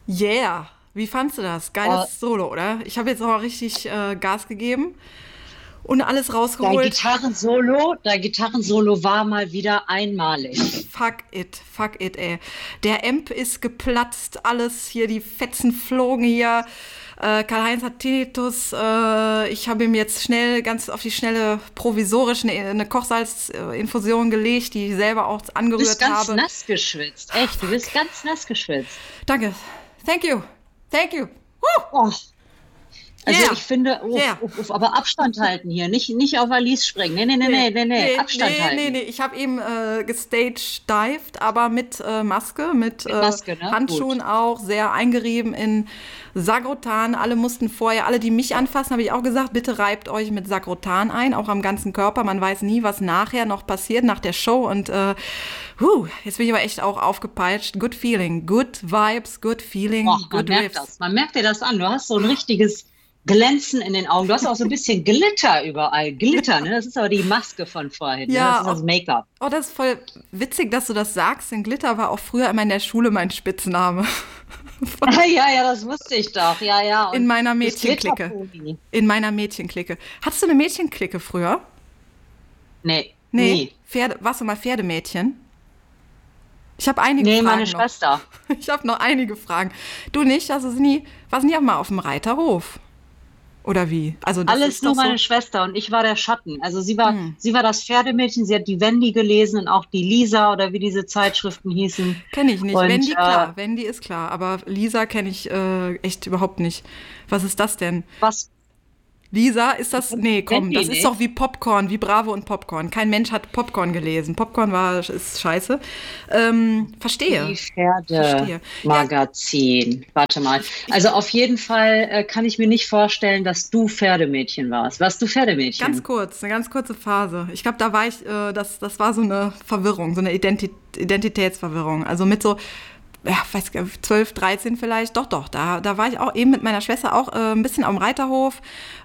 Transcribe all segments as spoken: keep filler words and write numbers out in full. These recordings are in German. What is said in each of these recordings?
Yeah. Wie fandst du das? Oh, Geiles Solo, oder? Ich habe jetzt auch richtig äh, Gas gegeben und alles dein rausgeholt. Gitarrensolo, dein Gitarrensolo war mal wieder einmalig. Fuck it, fuck it, ey. Der Amp ist geplatzt, alles hier, die Fetzen flogen hier. Äh, Karl-Heinz hat Tinnitus. Äh, ich habe ihm jetzt schnell, ganz auf die schnelle, provisorisch eine, eine Kochsalzinfusion gelegt, die ich selber auch Du bist angerührt ganz habe. nass geschwitzt. Echt, du bist ganz nass geschwitzt. Danke. Thank you. Thank you. Woo! Oh, also Yeah. ich finde, uff, Yeah. uff, uff, aber Abstand halten hier. Nicht, nicht auf Alice springen. Nee, nee, nee, Nee, nee, nee, nee. nee, Abstand nee, nee, halten. nee. Ich habe eben äh, gestagedived, aber mit äh, Maske, mit Mit äh, Maske, ne? Handschuhen Gut. auch, sehr eingerieben in Sagrotan. Alle mussten vorher, alle, die mich anfassen, habe ich auch gesagt, bitte reibt euch mit Sagrotan ein, auch am ganzen Körper. Man weiß nie, was nachher noch passiert, nach der Show. Und äh, huh, jetzt bin ich aber echt auch aufgepeitscht. Good feeling, good vibes, good Oh, feeling, man good merkt riffs. das. Man merkt dir das an. Du hast so ein richtiges Glänzen in den Augen. Du hast auch so ein bisschen Glitter überall. Glitter, ne? Das ist aber die Maske von vorhin, ne? Das Ja, ist oh, das Make-up. oh, das ist voll witzig, dass du das sagst, denn Glitter war auch früher immer in der Schule mein Spitzname. Ja, ja, das wusste ich doch. Ja, ja. In Und meiner das Mädchenklicke. Glitterpony. In meiner Mädchenklicke. Hattest du eine Mädchenklicke früher? Nee, Nee. nie. Pferde, warst du mal Pferdemädchen? Ich habe einige Nee, meine Fragen noch. Schwester. Ich habe noch einige Fragen. Du nicht? Also nie, warst nie auch mal auf dem Reiterhof? Oder wie? Also das Alles ist doch nur so. meine Schwester und ich war der Schatten. Also sie war, sie war das Pferdemädchen, sie hat die Wendy gelesen und auch die Lisa oder wie diese Zeitschriften hießen. Kenne ich nicht. Und Wendy, äh, klar. Wendy ist klar. Aber Lisa kenne ich äh, echt überhaupt nicht. Was ist das denn? was? Lisa, ist das. Kennst Nee, du komm, Wendy das ist doch nicht? wie Popcorn, wie Bravo und Popcorn. Kein Mensch hat Popcorn gelesen. Popcorn war, ist scheiße. Ähm, verstehe. Die Verstehe. Ja, Pferdemagazin. Warte mal. ich, ich, Also auf jeden Fall äh, kann ich mir nicht vorstellen, dass du Pferdemädchen warst. Warst du ganz Pferdemädchen? kurz, eine ganz kurze Phase. Ich glaube, da war ich, äh, das, das war so eine Verwirrung, so eine Identi Identitätsverwirrung. Also mit so, ja, weiß gar nicht, zwölf, dreizehn vielleicht. Doch, doch, da, da war ich auch eben mit meiner Schwester auch äh, ein bisschen am Reiterhof,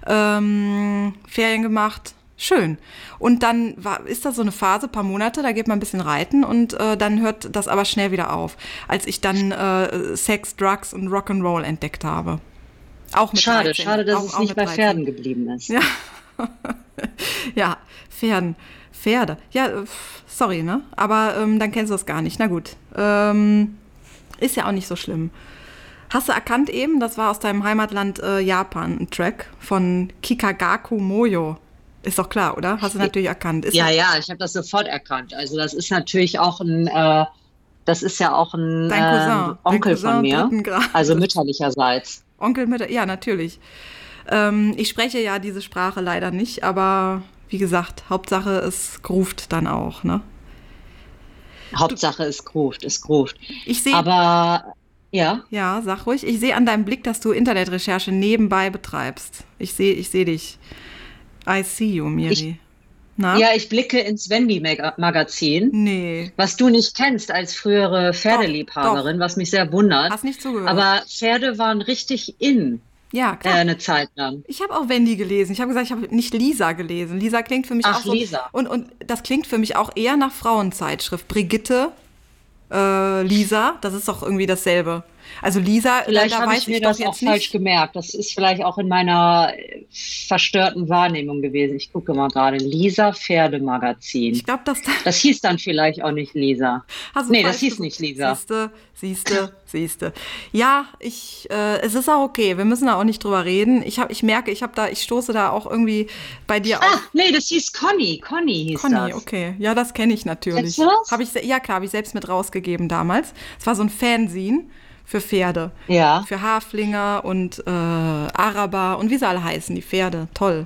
ähm, Ferien gemacht. Schön. Und dann war, ist da so eine Phase, paar Monate, da geht man ein bisschen reiten und äh, dann hört das aber schnell wieder auf, als ich dann äh, Sex, Drugs und Rock'n'Roll entdeckt habe. Auch mit Schade, dreizehn. schade, dass Auch, es auch nicht mit bei dreizehn. Pferden geblieben ist. Ja, ja, Pferden. Pferde. Ja, äh, sorry, ne? Aber ähm, dann kennst du das gar nicht. Na gut. Ähm, ist ja auch nicht so schlimm. Hast du erkannt eben, das war aus deinem Heimatland äh, Japan, ein Track von Kikagaku Moyo. Ist doch klar, oder? Hast du natürlich erkannt. Ist Ja, ja ja, ich habe das sofort erkannt. Also das ist natürlich auch ein, äh, das ist ja auch ein dein ähm, Cousin, dein Onkel von Cousin mir, dritten also Grades. mütterlicherseits. Onkel mit, ja, natürlich. Ähm, ich spreche ja diese Sprache leider nicht, aber wie gesagt, Hauptsache es groovt dann auch, ne? Hauptsache es groovt, es groovt. Ich sehe, Aber ja, ja, sag ruhig, ich sehe an deinem Blick, dass du Internetrecherche nebenbei betreibst. Ich sehe, ich sehe dich. I see you, ich, Miri. Na? ja, ich blicke ins Wendy-Magazin, Nee. was du nicht kennst als frühere Doch, doch. Pferdeliebhaberin, was mich sehr wundert. Hast nicht zugehört. Aber Pferde waren richtig in, Ja, äh, klar. eine Zeit lang. Ich habe auch Wendy gelesen. Ich habe gesagt, ich habe nicht Lisa gelesen. Lisa klingt für mich auch Ach, so. Lisa. Und, und das klingt für mich auch eher nach Frauenzeitschrift. Brigitte, äh, Lisa, das ist doch irgendwie dasselbe. Also Lisa, da, Vielleicht da habe weiß ich mir ich doch das auch jetzt falsch nicht. gemerkt. Das ist vielleicht auch in meiner äh, verstörten Wahrnehmung gewesen. Ich gucke mal gerade. Lisa Ich Pferdemagazin. glaube, dass da Das hieß dann vielleicht auch nicht Lisa. hast du Nee, das falsch hieß gesucht. nicht Lisa. Siehste, siehste, siehste. Ja, ich, äh, es ist auch okay. Wir müssen da auch nicht drüber reden. Ich hab, ich merke, ich habe da, ich stoße da auch irgendwie bei dir Ah, auf. nee, das hieß Conny. Conny hieß Conny, das. okay. Ja, das kenne ich Kennst du natürlich. das? Habe ich, se- ja klar, habe ich selbst mit rausgegeben damals. Es war so ein Fanzine für Pferde. Ja. Für Haflinger und äh, Araber und wie sie alle heißen, die Pferde. Toll.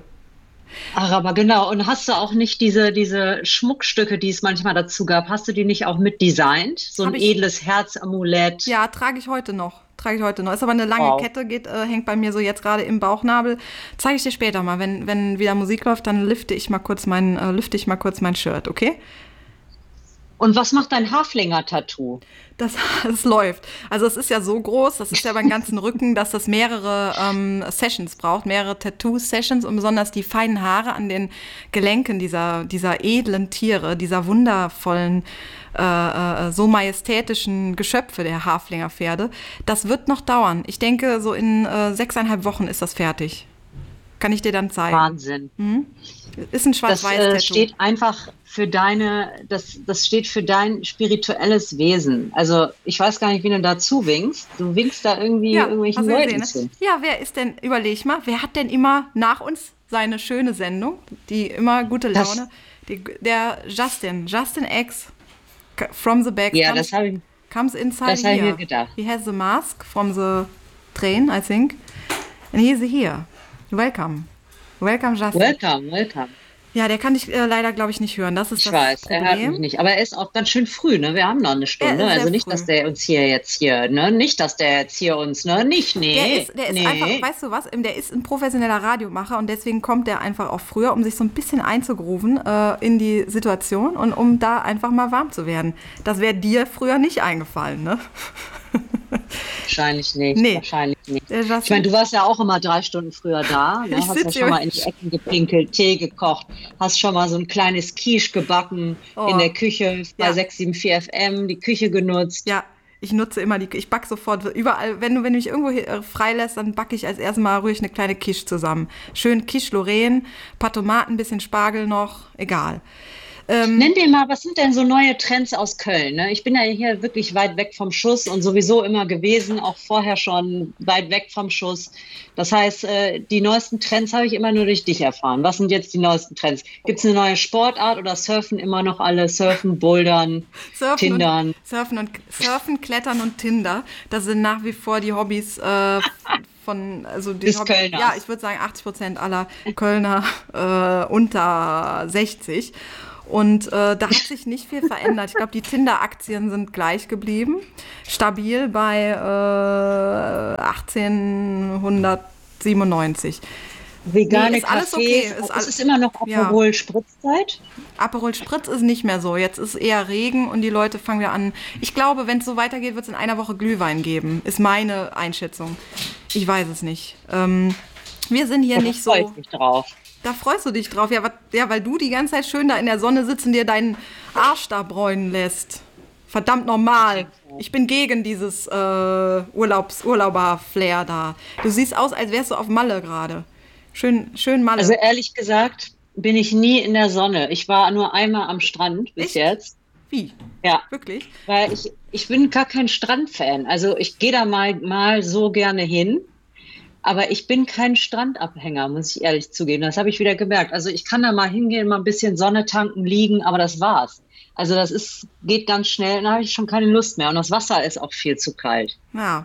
Aber genau. Und hast du auch nicht diese, diese Schmuckstücke, die es manchmal dazu gab, hast du die nicht auch mit designt? So ein Habe ich, edles Herzamulett. ja, trage ich heute noch. Trage ich heute noch. Ist aber eine lange Wow. Kette, geht, äh, hängt bei mir so jetzt gerade im Bauchnabel. Zeige ich dir später mal. Wenn, wenn wieder Musik läuft, dann lüfte ich mal kurz mein, äh, lüfte ich mal kurz mein Shirt, okay? Und was macht dein Haflinger-Tattoo? Das, das läuft. Also es ist ja so groß, das ist ja beim ganzen Rücken, dass das mehrere ähm, Sessions braucht, mehrere Tattoo-Sessions und besonders die feinen Haare an den Gelenken dieser, dieser edlen Tiere, dieser wundervollen, äh, äh, so majestätischen Geschöpfe der Haflinger Pferde. Das wird noch dauern. Ich denke, so in äh, sechseinhalb Wochen ist das fertig. Kann ich dir dann zeigen. Wahnsinn. Mhm. Ist ein Das Schwarz-Weiß-Tattoo. äh, steht einfach für deine, das, das steht für dein spirituelles Wesen. Also ich weiß gar nicht, wie du dazu winkst. Du winkst da irgendwie Ja, irgendwelchen hast du Leuten gesehen, zu. ne? Ja, wer ist denn, überleg mal, wer hat denn immer nach uns seine schöne Sendung, die immer gute Das, Laune, die, der Justin, Justin X, c- from the back, ja, comes, das habe ich, comes inside das hab ich mir here. gedacht. He has the mask from the train, I think, and he is here. Welcome. Welcome, Justin. Welcome, welcome. Ja, der kann dich äh, leider, glaube ich, nicht hören. Das ist Ich das weiß, er hört mich Problem. nicht. Aber er ist auch ganz schön früh, ne? Wir haben noch eine Er Stunde. ist Also sehr nicht, früh. dass der uns hier jetzt hier, ne? Nicht, dass der jetzt hier uns, ne? Nicht, Der nee, ist, der ist nee. einfach, weißt du was, der ist ein professioneller Radiomacher und deswegen kommt der einfach auch früher, um sich so ein bisschen einzugrooven äh, in die Situation und um da einfach mal warm zu werden. Das wäre dir früher nicht eingefallen, ne? Wahrscheinlich nicht, Nee. wahrscheinlich nicht. Der Ich meine, Justin, du warst ja auch immer drei Stunden früher da, ne? ich Hast ja sitze schon mal hier. in die Ecken gepinkelt, Tee gekocht, hast schon mal so ein kleines Quiche gebacken in Oh, der Küche bei ja. sechs sieben vier F M, die Küche genutzt. Ja, ich nutze immer die, ich backe sofort überall, wenn du, wenn du mich irgendwo hier, äh, freilässt, dann backe ich als erstes Mal ruhig eine kleine Quiche zusammen. Schön Quiche Lorraine, paar Tomaten, bisschen Spargel noch, egal. Ähm, Nenn dir mal, was sind denn so neue Trends aus Köln? Ne? Ich bin ja hier wirklich weit weg vom Schuss und sowieso immer gewesen, auch vorher schon weit weg vom Schuss. Das heißt, äh, die neuesten Trends habe ich immer nur durch dich erfahren. Was sind jetzt die neuesten Trends? Gibt es eine neue Sportart oder surfen immer noch alle? Surfen, Bouldern, Surfen Tindern? und Surfen und Surfen, Klettern und Tinder, das sind nach wie vor die Hobbys äh, von, also die Des Hobbys, Kölners. ja, ich würde sagen achtzig Prozent aller Kölner äh, unter sechzig. Und äh, da hat sich nicht viel verändert. Ich glaube, die Tinder-Aktien sind gleich geblieben, stabil bei äh, achtzehnhundertsiebenundneunzig. Nee, Vegane ist alles okay. Cafés. Ist Es all, ist immer noch ja. Aperol-Spritzzeit. Aperol Spritz ist nicht mehr so. Jetzt ist eher Regen und die Leute fangen wieder an. Ich glaube, wenn es so weitergeht, wird es in einer Woche Glühwein geben. Ist meine Einschätzung. Ich weiß es nicht. Ähm, wir sind hier Da nicht freue so. ich mich drauf. Da freust du dich drauf. Ja, wat, ja, weil du die ganze Zeit schön da in der Sonne sitzt und dir deinen Arsch da bräunen lässt. Verdammt normal. Ich bin gegen dieses äh, Urlaubs, Urlauber-Flair da. Du siehst aus, als wärst du auf Malle gerade. Schön, schön Malle. Also ehrlich gesagt bin ich nie in der Sonne. Ich war nur einmal am Strand bis Echt? jetzt. Wie? Ja, Wirklich? weil ich, ich bin gar kein Strandfan. Also ich gehe da mal, mal so gerne hin. Aber ich bin kein Strandabhänger, muss ich ehrlich zugeben. Das habe ich wieder gemerkt. Also ich kann da mal hingehen, mal ein bisschen Sonne tanken, liegen, aber das war's. Also das ist, geht ganz schnell, dann habe ich schon keine Lust mehr. Und das Wasser ist auch viel zu kalt. Ja,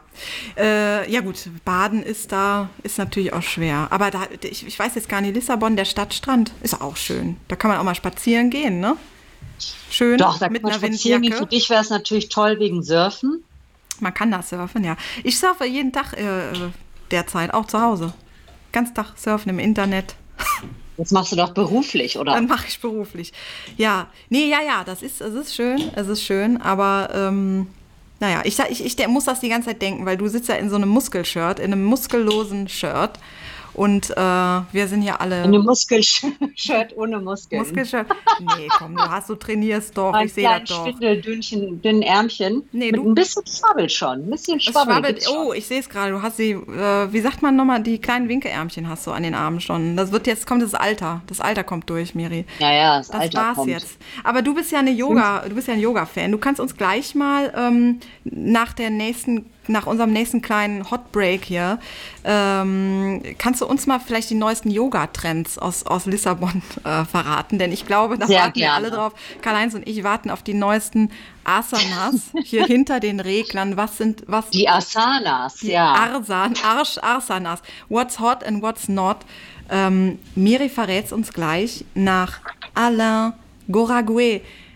äh, ja gut, Baden ist da, ist natürlich auch schwer. Aber da, ich, ich weiß jetzt gar nicht, Lissabon, der Stadtstrand, ist auch schön. Da kann man auch mal spazieren gehen, ne? Schön, Doch, da kann mit man einer spazieren gehen. Für Windjacke. dich wäre es natürlich toll wegen Surfen. Man kann da surfen, ja. Ich surfe jeden Tag äh, derzeit, auch zu Hause. Ganz Tag surfen im Internet. Das machst du doch beruflich, oder? Dann mache ich beruflich. Ja, nee, ja, ja, das ist, es ist schön, es ist schön, aber ähm, naja, ich, ich, ich der- muss das die ganze Zeit denken, weil du sitzt ja in so einem Muskelshirt, in einem muskellosen Shirt und äh, wir sind hier alle Eine Muskelshirt ohne Muskeln. Muskelshirt. Nee, komm, du hast, du trainierst doch, Ein ich sehe das kleines doch. Schwindeldünnchen, dünnen Ärmchen. Nee, mit du- ein bisschen Schwabbel schon. Ein bisschen Es Schwabbel. schwabbelt, gibt's schon. oh, ich sehe es gerade, du hast die, äh, wie sagt man nochmal, die kleinen Winkelärmchen hast du an den Armen schon. Das wird jetzt, kommt das Alter, das Alter kommt durch, Miri. Ja, ja, das, Das Alter war's kommt. jetzt. Aber du bist ja eine Yoga, du bist ja ein Yoga-Fan. Du kannst uns gleich mal ähm, nach der nächsten, nach unserem nächsten kleinen Hot Break hier, ähm, kannst du uns mal vielleicht die neuesten Yoga-Trends aus, aus Lissabon äh, verraten? Denn ich glaube, da Sehr warten wir gerne. alle drauf. Karl-Heinz und ich warten auf die neuesten Asanas hier hinter den Reglern. Was sind, was Die Asanas, ja. Arsan, Arsch, Arsanas. What's hot and what's not. Ähm, Miri verrät uns gleich nach Alain Goragué.